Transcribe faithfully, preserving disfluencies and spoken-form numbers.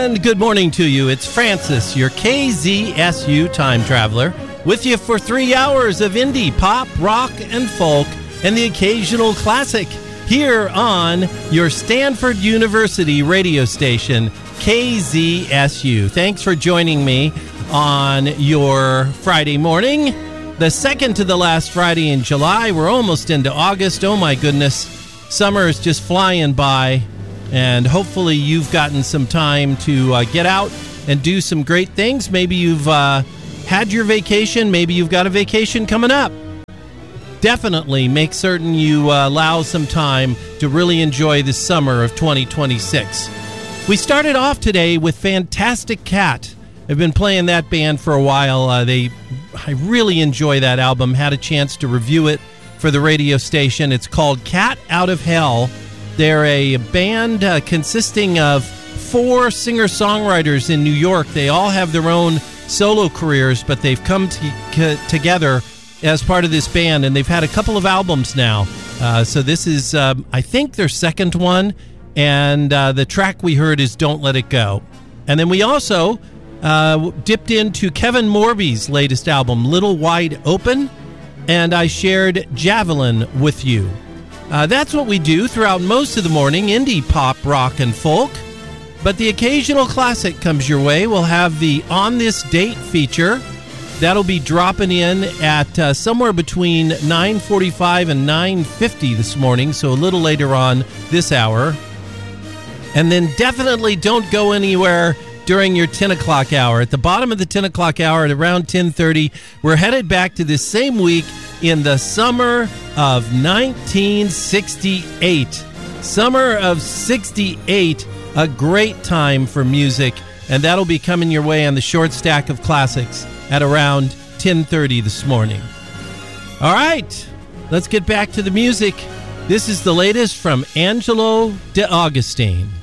And good morning to you. It's Francis, your K Z S U time traveler, with you for three hours of indie, pop, rock, and folk, and the occasional classic here on your Stanford University radio station, K Z S U. Thanks for joining me on your Friday morning, the second to the last Friday in July. We're almost into August. Oh my goodness, summer is just flying by. And hopefully you've gotten some time to uh, get out and do some great things. Maybe you've uh, had your vacation. Maybe you've got a vacation coming up. Definitely make certain you uh, allow some time to really enjoy the summer of twenty twenty-six. We started off today with Fantastic Cat. I've been playing that band for a while. Uh, they, I really enjoy that album. Had a chance to review it for the radio station. It's called Cat Out of Hell. They're a band uh, consisting of four singer-songwriters in New York. They all have their own solo careers, but they've come to, c- together as part of this band, and they've had a couple of albums now. Uh, so this is, um, I think, their second one, and uh, the track we heard is Don't Let It Go. And then we also uh, dipped into Kevin Morby's latest album, Little Wide Open, and I shared Javelin with you. Uh, that's what we do throughout most of the morning, indie, pop, rock, and folk. But the occasional classic comes your way. We'll have the On This Date feature. That'll be dropping in at uh, somewhere between nine forty-five and nine fifty this morning, so a little later on this hour. And then definitely don't go anywhere during your ten o'clock hour. At the bottom of the ten o'clock hour at around ten thirty, we're headed back to this same week in the summer of nineteen sixty-eight. Summer of sixty-eight, a great time for music, and that'll be coming your way on the short stack of classics at around ten thirty this morning. All right, let's get back to the music. This is the latest from Angelo De Augustine.